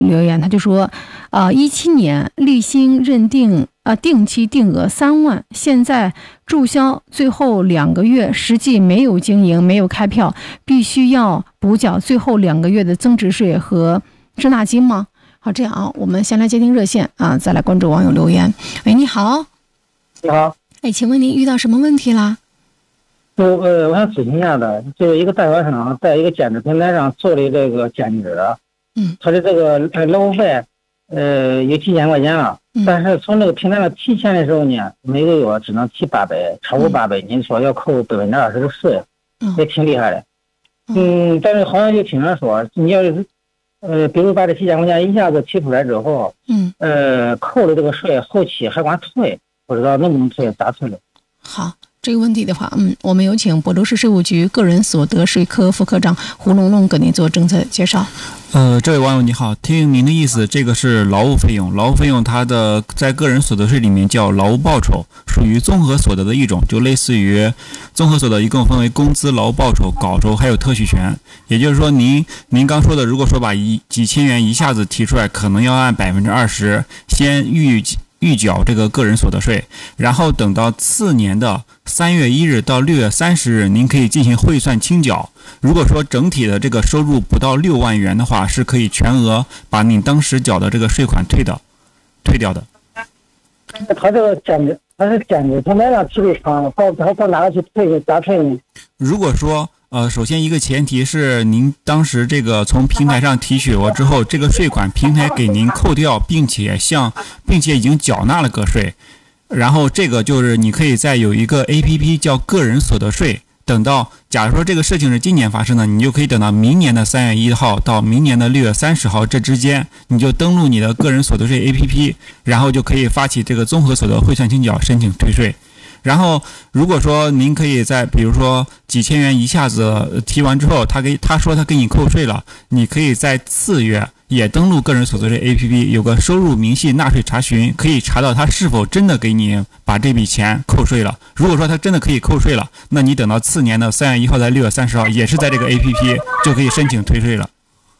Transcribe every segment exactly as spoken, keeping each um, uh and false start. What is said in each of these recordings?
留言，他就说，啊，一七年立新认定啊定期定额三万，现在注销最后两个月，实际没有经营，没有开票，必须要补缴最后两个月的增值税和滞纳金吗？好，这样啊，我们先来接听热线啊，再来关注网友留言。喂，你好。 你好。 哎，请问您遇到什么问题啦？ 就呃，我想咨询一下的，就是一个代销商在一个兼职平台上做的这个兼职， 嗯， 他的这个呃劳务费，呃有几千块钱了， 嗯、 但是从这个平台上提钱的时候呢，每个月只能提八百，超过八百，嗯、您说要扣百分之二十的税， 嗯， 也挺厉害的，嗯，但是好像就听人说，你要是呃，比如把这几千块钱一下子提出来之后， 嗯， 呃，扣了这个税，后期还管退，不知道能不能退，咋退的？ 好。这个问题的话，嗯，我们有请亳州市税务局个人所得税科副科长胡龙龙给您做政策介绍。 呃，这位网友你好，听您的意思，这个是劳务费用，劳务费用它的在个人所得税里面叫劳务报酬，属于综合所得的一种，就类似于综合所得一共分为工资、劳务报酬、稿酬还有特许权。也就是说，您您刚说的，如果说把一几千元一下子提出来，可能要按百分之二十先预预缴这个个人所得税，然后等到次年的三月一日到六月三十日，您可以进行汇算清缴。如果说整体的这个收入不到六万元的话，是可以全额把你当时缴的这个税款退的，退掉的。 他这个兼职，他是兼职，他哪样提的长，到他到哪个去退咋退呢？ 如果说呃，首先一个前提是您当时这个从平台上提取过之后，这个税款平台给您扣掉，并且向并且已经缴纳了个税，然后这个就是你可以再有一个 A P P 叫个人所得税，等到假如说这个事情是今年发生的，你就可以等到明年的三月一号到明年的六月三十号这之间，你就登录你的个人所得税 A P P， 然后就可以发起这个综合所得汇算清缴申请退税。然后如果说您可以在比如说几千元一下子提完之后，他给他说他给你扣税了，你可以在次月也登录个人所得税 A P P， 有个收入明细纳税查询，可以查到他是否真的给你把这笔钱扣税了。如果说他真的可以扣税了，那你等到次年的三月一号到六月三十号，也是在这个 A P P 就可以申请退税了。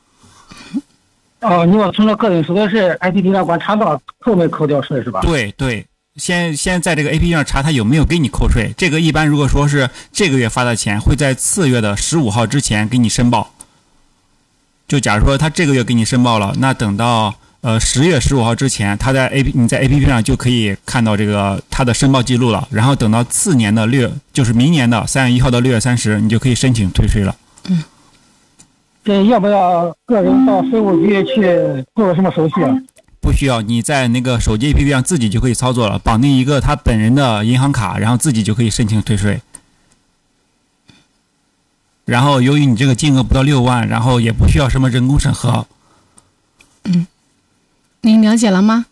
哦，你要从这个人所得税 A P P 上观察到扣没扣掉税是吧？ 对对。先先在这个 A P P 上查他有没有给你扣税，这个一般如果说是这个月发的钱，会在次月的十五号之前给你申报。就假如说他这个月给你申报了，那等到呃十月十五号之前，他在 A P 你在 A P P 上就可以看到这个他的申报记录了。然后等到次年的六，就是明年的三月一号到六月三十，你就可以申请退税了。 嗯， 这要不要个人到税务局去做什么手续啊？ 不需要，你在那个手机 A P P 上自己就可以操作了，绑定一个他本人的银行卡，然后自己就可以申请退税。然后由于你这个金额不到六万，然后也不需要什么人工审核。 嗯，您了解了吗？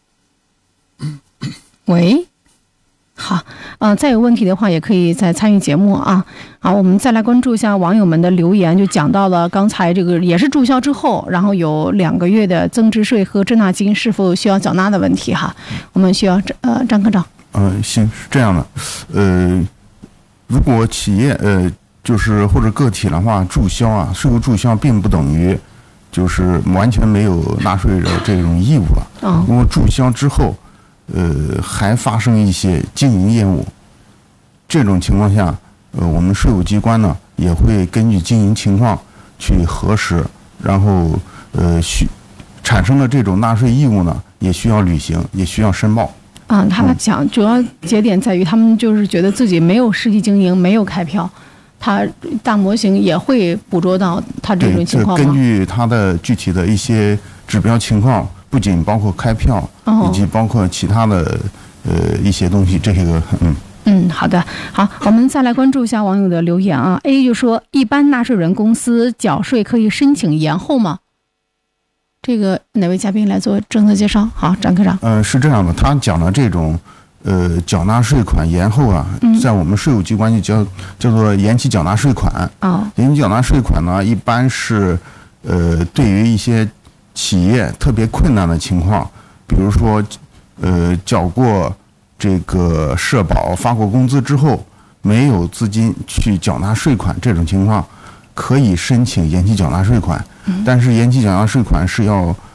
喂，好，呃，再有问题的话也可以再参与节目啊。好，我们再来关注一下网友们的留言，就讲到了刚才这个也是注销之后，然后有两个月的增值税和滞纳金是否需要缴纳的问题哈。我们需要呃张科长。 嗯、呃，行，是这样的，呃，如果企业呃就是或者个体的话，注销啊，税务注销并不等于就是完全没有纳税的这种义务了。 哦。 如果注销之后，呃，还发生一些经营业务，这种情况下，呃，我们税务机关呢也会根据经营情况去核实，然后呃需产生的这种纳税义务呢，也需要履行，也需要申报。 啊，他讲主要节点在于他们就是觉得自己没有实际经营，没有开票，他大模型也会捕捉到他这种情况吗？ 根据他的具体的一些指标情况，不仅包括开票， 哦、 以及包括其他的呃一些东西，这个嗯。 嗯，好的，好，我们再来关注一下网友的留言啊。A 就说，一般纳税人公司缴税可以申请延后吗？这个哪位嘉宾来做政策介绍？好，张科长。 呃，是这样的，他讲的这种呃缴纳税款延后啊， 嗯、 在我们税务机关就叫叫做延期缴纳税款。 哦， 延期缴纳税款呢，一般是呃对于一些企业特别困难的情况，比如说呃缴过这个社保、发过工资之后，没有资金去缴纳税款，这种情况可以申请延期缴纳税款。但是延期缴纳税款是要